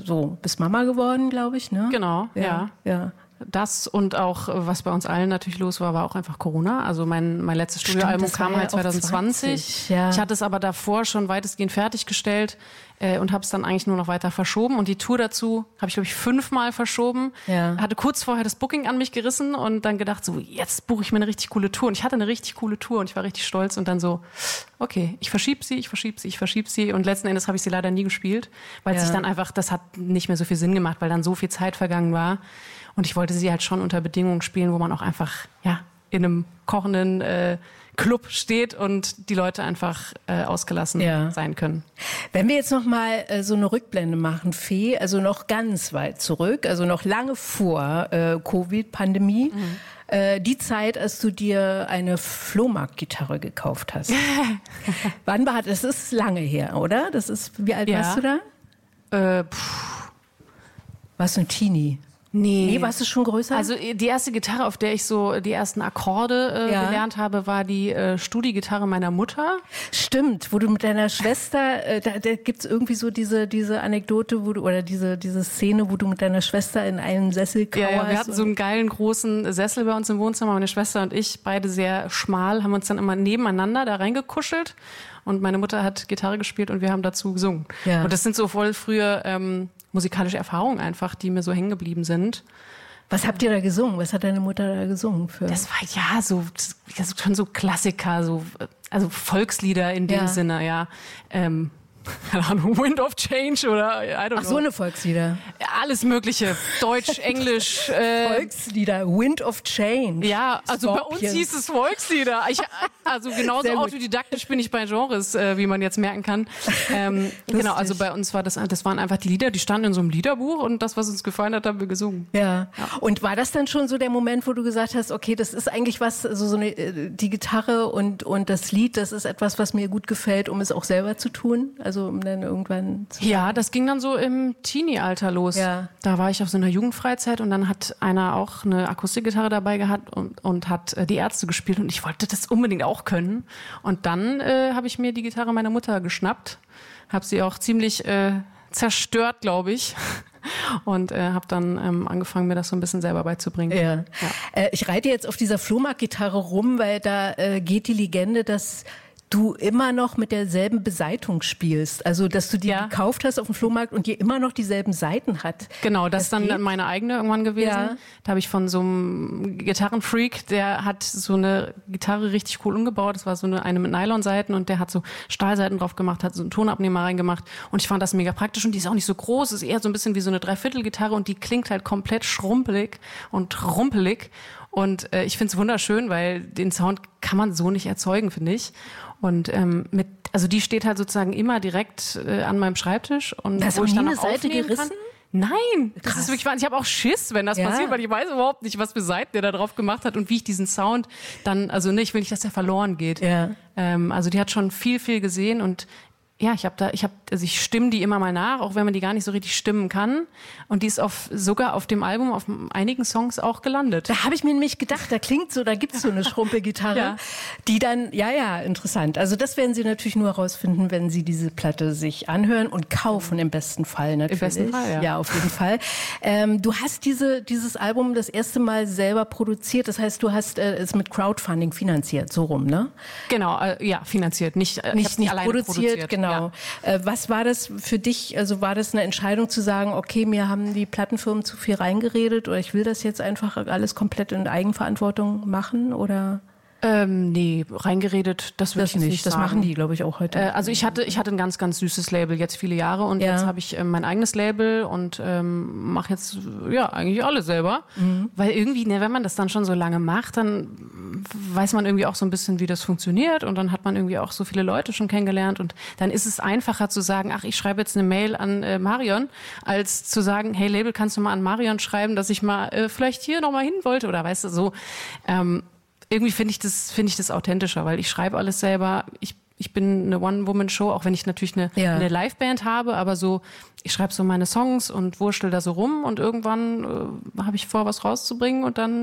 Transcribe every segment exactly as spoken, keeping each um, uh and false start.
so, bist Mama geworden, glaube ich, ne? Genau, ja. ja. ja. Das und auch, was bei uns allen natürlich los war, war auch einfach Corona. Also mein, mein letztes Studioalbum kam halt ja zwanzig zwanzig. Ja. Ich hatte es aber davor schon weitestgehend fertiggestellt äh, und habe es dann eigentlich nur noch weiter verschoben. Und die Tour dazu habe ich, glaube ich, fünfmal verschoben. Ja. Hatte kurz vorher das Booking an mich gerissen und dann gedacht, so jetzt buche ich mir eine richtig coole Tour. Und ich hatte eine richtig coole Tour und ich war richtig stolz. Und dann so, okay, ich verschiebe sie, ich verschiebe sie, ich verschiebe sie. Und letzten Endes habe ich sie leider nie gespielt, weil ja. sich dann einfach, das hat nicht mehr so viel Sinn gemacht, weil dann so viel Zeit vergangen war. Und ich wollte sie halt schon unter Bedingungen spielen, wo man auch einfach ja in einem kochenden äh, Club steht und die Leute einfach äh, ausgelassen ja. sein können. Wenn wir jetzt noch mal äh, so eine Rückblende machen, Fee, also noch ganz weit zurück, also noch lange vor äh, Covid-Pandemie, mhm. äh, die Zeit, als du dir eine Flohmarkt-Gitarre gekauft hast. Wann war das? Das ist lange her, oder? Das ist, wie alt ja. warst du da? Äh, pff. Warst du ein Teenie? Nee. Nee, warst du schon größer? Also die erste Gitarre, auf der ich so die ersten Akkorde äh, ja. gelernt habe, war die äh, Studi-Gitarre meiner Mutter. Stimmt, wo du mit deiner Schwester, äh, da, da gibt's irgendwie so diese diese Anekdote, wo du oder diese diese Szene, wo du mit deiner Schwester in einem Sessel kauerst. Ja, ja, wir hatten so einen geilen großen Sessel bei uns im Wohnzimmer. Meine Schwester und ich, beide sehr schmal, haben uns dann immer nebeneinander da reingekuschelt. Und meine Mutter hat Gitarre gespielt und wir haben dazu gesungen. Ja. Und das sind so voll frühe ähm, musikalische Erfahrungen einfach, die mir so hängen geblieben sind. Was habt ihr da gesungen? Was hat deine Mutter da gesungen für? Das war ja so, das schon so Klassiker, so also Volkslieder in dem ja. Sinne, ja. Ähm, keine Ahnung, Wind of Change oder I don't know. Ach, so eine Volkslieder. Alles Mögliche. Deutsch, Englisch. Äh, Volkslieder, Wind of Change. Ja, also Scorpions. Bei uns hieß es Volkslieder. Ich, also genauso autodidaktisch bin ich bei Genres, äh, wie man jetzt merken kann. Ähm, genau, also bei uns war das, das waren einfach die Lieder, die standen in so einem Liederbuch und das, was uns gefallen hat, haben wir gesungen. Ja. ja. Und war das dann schon so der Moment, wo du gesagt hast, okay, das ist eigentlich was, also so eine, die Gitarre und, und das Lied, das ist etwas, was mir gut gefällt, um es auch selber zu tun? Also um dann irgendwann zu ja, das ging dann so im Teenie-Alter los. Ja. Da war ich auf so einer Jugendfreizeit und dann hat einer auch eine Akustikgitarre dabei gehabt und, und hat äh, die Ärzte gespielt und ich wollte das unbedingt auch können. Und dann äh, habe ich mir die Gitarre meiner Mutter geschnappt, habe sie auch ziemlich äh, zerstört, glaube ich. Und äh, habe dann ähm, angefangen, mir das so ein bisschen selber beizubringen. Ja. Ja. Äh, ich reite jetzt auf dieser Flohmarktgitarre rum, weil da äh, geht die Legende, dass du immer noch mit derselben Beseitung spielst. Also, dass du die ja. gekauft hast auf dem Flohmarkt und die immer noch dieselben Saiten hat. Genau, das, das ist dann meine eigene irgendwann gewesen. Ja. Da habe ich von so einem Gitarrenfreak, der hat so eine Gitarre richtig cool umgebaut. Das war so eine, eine mit Nylonsaiten und der hat so Stahlsaiten drauf gemacht, hat so einen Tonabnehmer reingemacht und ich fand das mega praktisch und die ist auch nicht so groß, ist eher so ein bisschen wie so eine Dreiviertelgitarre und die klingt halt komplett schrumpelig und rumpelig. Und äh, ich finde es wunderschön, weil den Sound kann man so nicht erzeugen, finde ich. Und ähm, mit, also die steht halt sozusagen immer direkt äh, an meinem Schreibtisch und das wo ich dann eine Seite gerissen? Kann. Nein, das Krass. Ist wirklich wahnsinnig. Ich habe auch Schiss, wenn das ja. passiert, weil ich weiß überhaupt nicht, was für Seiten der da drauf gemacht hat und wie ich diesen Sound dann, also ne, ich will nicht, dass der verloren geht. Ja. Ähm, also die hat schon viel, viel gesehen und ja, ich habe da, ich habe, also ich stimme die immer mal nach, auch wenn man die gar nicht so richtig stimmen kann. Und die ist auf, sogar auf dem Album, auf einigen Songs auch gelandet. Da habe ich mir nämlich gedacht, da klingt so, da gibt's so eine Schrumpelgitarre, ja. die dann, ja, ja, interessant. Also das werden Sie natürlich nur herausfinden, wenn Sie diese Platte sich anhören und kaufen, im besten Fall natürlich. Im besten Fall, ja. Ja, auf jeden Fall. Ähm, du hast diese, dieses Album das erste Mal selber produziert, das heißt, du hast äh, es mit Crowdfunding finanziert, so rum, ne? Genau, äh, ja, finanziert, nicht, äh, nicht, nicht alleine produziert, produziert. Genau. Ja. Äh, was war das für dich? Also war das eine Entscheidung zu sagen, okay, mir haben die Plattenfirmen zu viel reingeredet oder ich will das jetzt einfach alles komplett in Eigenverantwortung machen oder? Ähm, nee, reingeredet, das würde ich jetzt nicht, nicht das sagen. machen die, glaube ich, auch heute. Äh, also ich hatte, ich hatte ein ganz, ganz süßes Label jetzt viele Jahre und ja. jetzt habe ich äh, mein eigenes Label und ähm, mache jetzt ja eigentlich alles selber, mhm. weil irgendwie, ne, wenn man das dann schon so lange macht, dann weiß man irgendwie auch so ein bisschen, wie das funktioniert und dann hat man irgendwie auch so viele Leute schon kennengelernt und dann ist es einfacher zu sagen, ach, ich schreibe jetzt eine Mail an äh, Marion, als zu sagen, hey Label, kannst du mal an Marion schreiben, dass ich mal äh, vielleicht hier noch mal hin wollte oder weißt du so. Ähm, Irgendwie finde ich das, finde ich das authentischer, weil ich schreibe alles selber. Ich, ich bin eine One-Woman-Show, auch wenn ich natürlich eine, ja. eine Liveband habe, aber so, ich schreibe so meine Songs und wurschtel da so rum und irgendwann äh, habe ich vor, was rauszubringen und dann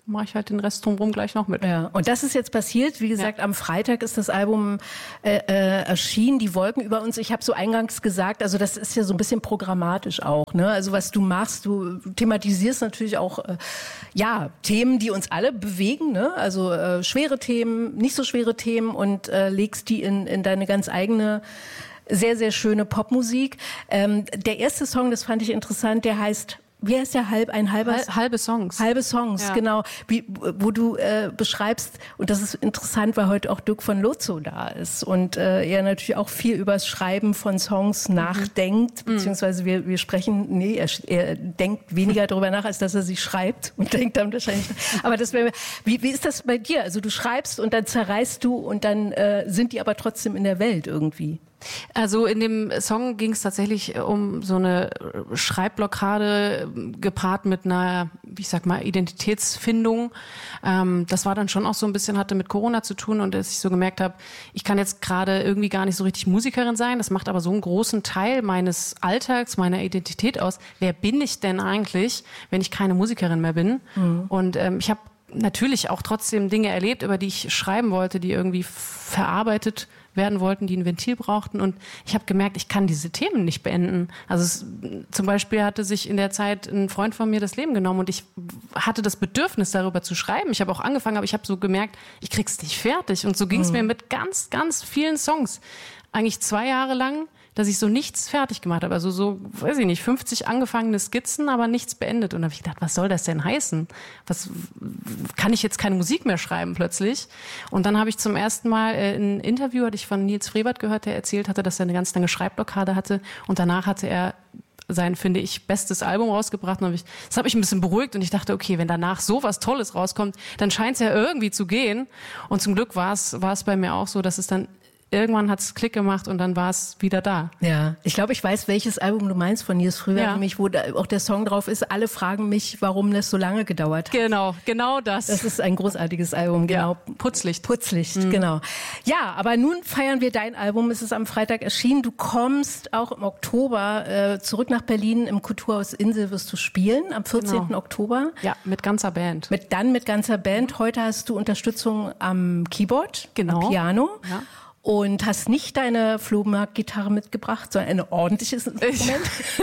mache ich halt den Rest drumherum gleich noch mit. Ja, und das ist jetzt passiert. Wie gesagt, ja. am Freitag ist das Album äh, äh, erschienen, Die Wolken über uns. Ich habe so eingangs gesagt, also das ist ja so ein bisschen programmatisch auch. Ne? Also was du machst, du thematisierst natürlich auch äh, ja Themen, die uns alle bewegen. Ne? Also äh, schwere Themen, nicht so schwere Themen und äh, legst die in, in deine ganz eigene sehr, sehr schöne Popmusik. Ähm, der erste Song, das fand ich interessant, der heißt... Wie heißt der? Halb, ein halber... Halbe Songs. Halbe Songs, ja. genau. Wie, wo du äh, beschreibst, und das ist interessant, weil heute auch Dirk von Lozo da ist und äh, er natürlich auch viel über das Schreiben von Songs mhm. nachdenkt, beziehungsweise wir, wir sprechen, nee, er, er denkt weniger darüber nach, als dass er sie schreibt und denkt dann wahrscheinlich... Aber das wäre... Wie, wie ist das bei dir? Also du schreibst und dann zerreißt du und dann äh, sind die aber trotzdem in der Welt irgendwie. Also in dem Song ging es tatsächlich um so eine Schreibblockade gepaart mit einer, ich sag mal, Identitätsfindung. Ähm, das war dann schon auch so ein bisschen, hatte mit Corona zu tun und dass ich so gemerkt habe, ich kann jetzt gerade irgendwie gar nicht so richtig Musikerin sein. Das macht aber so einen großen Teil meines Alltags, meiner Identität aus. Wer bin ich denn eigentlich, wenn ich keine Musikerin mehr bin? Mhm. Und ähm, ich habe natürlich auch trotzdem Dinge erlebt, über die ich schreiben wollte, die irgendwie verarbeitet werden wollten, die ein Ventil brauchten. Und ich habe gemerkt, ich kann diese Themen nicht beenden. Also es, zum Beispiel hatte sich in der Zeit ein Freund von mir das Leben genommen und ich hatte das Bedürfnis, darüber zu schreiben. Ich habe auch angefangen, aber ich habe so gemerkt, ich krieg's nicht fertig. Und so ging es mhm. mir mit ganz, ganz vielen Songs. Eigentlich zwei Jahre lang, dass ich so nichts fertig gemacht habe. Also so, weiß ich nicht, fünfzig angefangene Skizzen, aber nichts beendet. Und da habe ich gedacht, was soll das denn heißen? Was, kann ich jetzt keine Musik mehr schreiben plötzlich? Und dann habe ich zum ersten Mal äh, ein Interview, hatte ich von Nils Frebert gehört, der erzählt hatte, dass er eine ganz lange Schreibblockade hatte. Und danach hatte er sein, finde ich, bestes Album rausgebracht. Und hab ich, das hat mich ein bisschen beruhigt und ich dachte, okay, wenn danach so was Tolles rauskommt, dann scheint es ja irgendwie zu gehen. Und zum Glück war es war es bei mir auch so, dass es dann irgendwann hat es Klick gemacht und dann war es wieder da. Ja, ich glaube, ich weiß, welches Album du meinst von Nils Früher, ja. nämlich wo da auch der Song drauf ist. Alle fragen mich, warum das so lange gedauert hat. Genau, genau das. Das ist ein großartiges Album, genau. Ja, Putzlicht. Putzlicht, mhm. genau. Ja, aber nun feiern wir dein Album. Es ist am Freitag erschienen. Du kommst auch im Oktober äh, zurück nach Berlin. Im Kulturhaus Insel wirst du spielen, am vierzehnten Genau. Oktober. Ja, mit ganzer Band. Mit, dann mit ganzer Band. Heute hast du Unterstützung am Keyboard, genau. am Piano. Ja. Und hast nicht deine Flohmarkt-Gitarre mitgebracht, sondern ein ordentliches Instrument,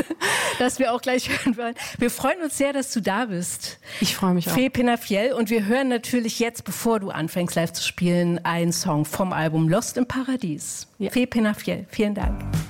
das wir auch gleich hören wollen. Wir freuen uns sehr, dass du da bist. Ich freue mich auch. Fee Penafiel. Und wir hören natürlich jetzt, bevor du anfängst live zu spielen, einen Song vom Album Lost im Paradies. Ja. Fee Penafiel, vielen Dank.